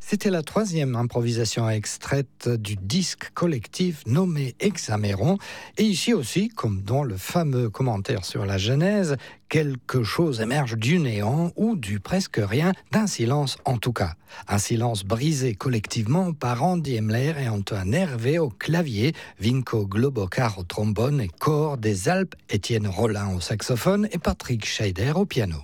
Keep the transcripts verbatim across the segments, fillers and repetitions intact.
C'était la troisième improvisation extraite du disque collectif nommé Hexaméron. Et ici aussi, comme dans le fameux commentaire sur la Genèse, quelque chose émerge du néant ou du presque rien, d'un silence en tout cas. Un silence brisé collectivement par Andy Emler et Antoine Hervé au clavier, Vinko Globokar au trombone et corps des Alpes, Étienne Rollin au saxophone et Patrick Scheider au piano.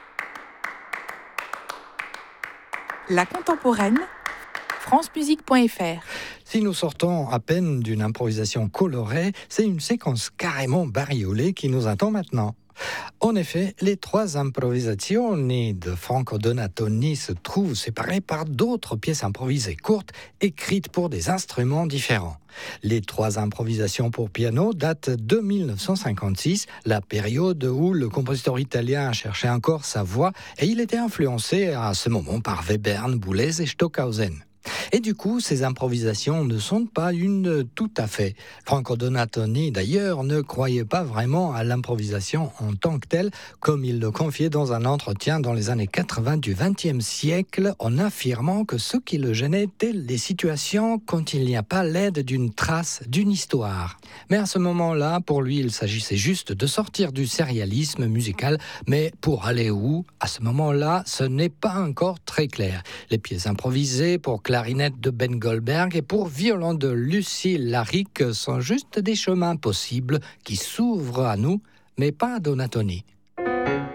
La contemporaine, francemusique point f r. Si nous sortons à peine d'une improvisation colorée, c'est une séquence carrément bariolée qui nous attend maintenant. En effet, les trois improvisazioni de Franco Donatoni se trouvent séparées par d'autres pièces improvisées courtes, écrites pour des instruments différents. Les trois improvisations pour piano datent de dix-neuf cent cinquante-six, la période où le compositeur italien cherchait encore sa voix, et il était influencé à ce moment par Webern, Boulez et Stockhausen. Et du coup, ces improvisations ne sont pas une tout à fait. Franco Donatoni, d'ailleurs, ne croyait pas vraiment à l'improvisation en tant que telle, comme il le confiait dans un entretien dans les années quatre-vingts du vingtième siècle, en affirmant que ce qui le gênait étaient les situations quand il n'y a pas l'aide d'une trace, d'une histoire. Mais à ce moment-là, pour lui, il s'agissait juste de sortir du sérialisme musical, mais pour aller où? À ce moment-là, ce n'est pas encore très clair. Les pièces improvisées pour clarinette de Ben Goldberg et pour violon de Lucie Laric sont juste des chemins possibles qui s'ouvrent à nous, mais pas à Donatoni.